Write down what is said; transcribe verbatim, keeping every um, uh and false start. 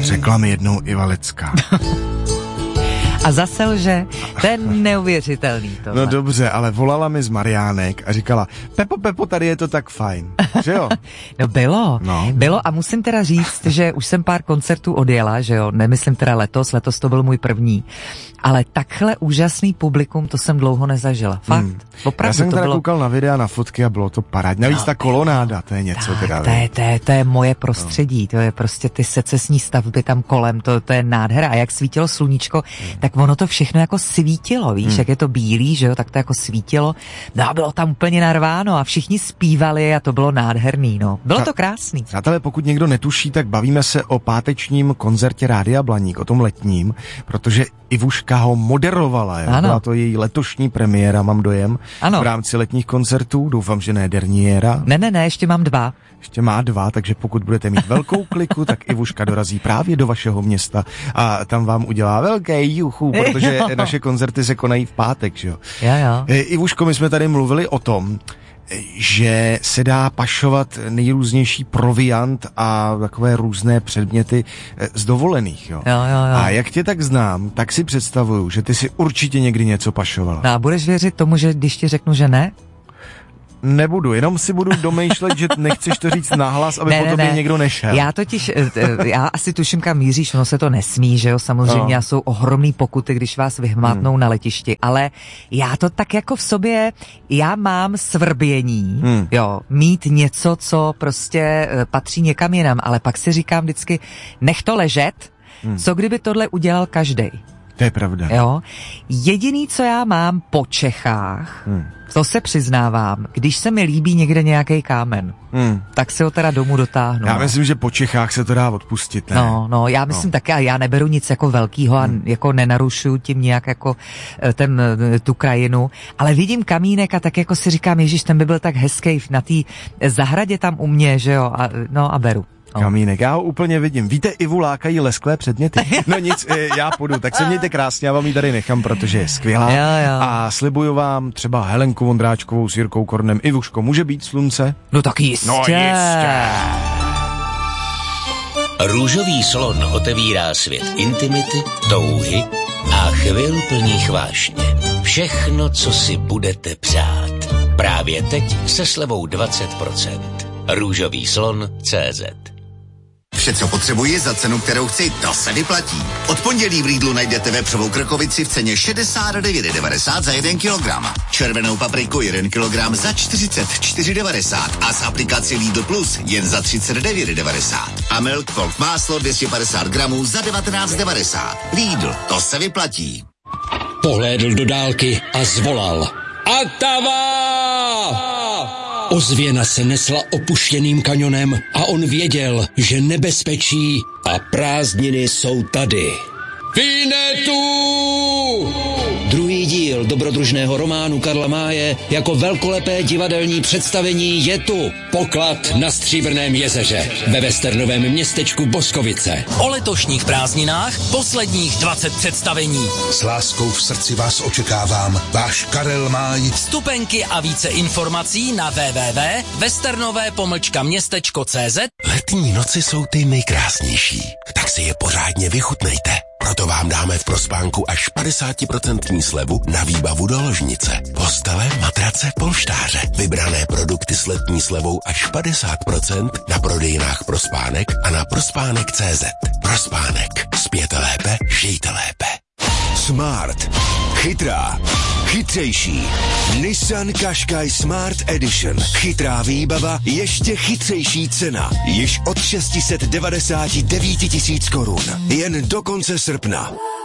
Řekla mi jednou Iva Lecká. A zase lže, to je neuvěřitelný tohle. No dobře, ale volala mi z Mariánek a říkala, Pepo, Pepo, tady je to tak fajn, že jo? No bylo, no. bylo a musím teda říct, že už jsem pár koncertů odjela, že jo, nemyslím teda letos, letos to byl můj první, ale takhle úžasný publikum, to jsem dlouho nezažila, fakt, hmm. opravdu. Já jsem to teda bylo... koukal na videa, na fotky a bylo to parádní. Navíc no, ta kolonáda, to je něco tak, teda. To je, to, je, to je moje prostředí, no. To je prostě ty secesní stavby tam kolem, to, to je nádhera a jak svítilo sluníčko, hmm. tak ono to všechno jako svítilo, víš, hmm. jak je to bílý, že jo, tak to jako svítilo, no a bylo tam úplně narváno a všichni zpívali a to bylo nádherný, no. Bylo to krásný. Přátelé, pokud někdo netuší, tak bavíme se o pátečním koncertě Rádia Blaník, o tom letním, protože Ivuška ho moderovala, jo? Byla to její letošní premiéra, mám dojem, ano. V rámci letních koncertů, doufám, že ne derniéra. Ne, ne, ne, ještě mám dva. Ještě má dva, takže pokud budete mít velkou kliku, tak Ivuška dorazí právě do vašeho města a tam vám udělá velký juchu, protože naše koncerty se konají v pátek, že jo. Jo, jo. Ivuško, my jsme tady mluvili o tom, že se dá pašovat nejrůznější proviant a takové různé předměty z dovolených, jo. Jo, jo, jo. A jak tě tak znám, tak si představuju, že ty si určitě někdy něco pašovala. No a budeš věřit tomu, že když ti řeknu, že ne? Nebudu, jenom si budu domýšlet, že nechceš to říct nahlas, aby ne, po ne, tobě ne. někdo nešel. Já totiž, já asi tuším, kam míříš, ono se to nesmí, že jo, samozřejmě, no. Jsou ohromný pokuty, když vás vyhmátnou hmm. na letišti, ale já to tak jako v sobě, já mám svrbění, hmm. jo, mít něco, co prostě patří někam jinam, ale pak si říkám vždycky, nech to ležet, hmm. co kdyby tohle udělal každej. To je pravda. Jo, jediný, co já mám po Čechách, hmm. to se přiznávám, když se mi líbí někde nějaký kámen, hmm. tak si ho teda domů dotáhnu. Já myslím, že po Čechách se to dá odpustit, ne? No, no, já myslím no. taky, já neberu nic jako velkýho a hmm. jako nenarušuju tím nějak jako ten, tu krajinu, ale vidím kamínek a tak jako si říkám, ježiš, ten by byl tak hezký na té zahradě tam u mě, že jo, a, no a beru. Kamínek, já ho úplně vidím. Víte, Ivu lákají lesklé předměty. No nic, já půjdu, tak se mějte krásně, já vám ji tady nechám, protože je skvělá. Jo, jo. A slibuju vám třeba Helenku Vondráčkovou s Jirkou Kornem. Ivuško, může být slunce? No tak jistě. No jistě. Růžový slon otevírá svět intimity, touhy a chvil plných vášně. Všechno, co si budete přát. Právě teď se slevou dvacet procent. Růžový slon tečka cé zet. Vše, co potřebuji za cenu, kterou chci, to se vyplatí. Od pondělí v Lidlu najdete vepřovou krkovici v ceně šedesát devět devadesát za jeden kilogram. Červenou papriku jeden kilogram za čtyřicet čtyři devadesát a z aplikaci Lidl Plus jen za třicet devět devadesát. A Milk Folk máslo dvě stě padesát gramů za devatenáct devadesát. Lidl, to se vyplatí. Pohlédl do dálky a zvolal. Atava! Ozvěna se nesla opuštěným kanionem a on věděl, že nebezpečí a prázdniny jsou tady. Vinetu! Druhý díl dobrodružného románu Karla Máje jako velkolepé divadelní představení je tu. Poklad na Stříbrném jezeře ve westernovém městečku Boskovice. O letošních prázdninách posledních dvacet představení. S láskou v srdci vás očekávám, váš Karel Máj. Vstupenky a více informací na w w w tečka westernové pomlčka městečko tečka cé zet. Letní noci jsou ty nejkrásnější, tak si je pořádně vychutnejte. Proto vám dáme v Prospánku až padesát procent slevu na výbavu do ložnice. Postele, matrace, polštáře. Vybrané produkty s letní slevou až padesát procent na prodejnách Prospánek a na prospánek tečka cé zet. Prospánek. Spěte lépe, žijte lépe. Smart. Chytrá. Chytřejší. Nissan Qashqai Smart Edition. Chytrá výbava, ještě chytřejší cena. Již od šest set devadesát devět tisíc korun. Jen do konce srpna.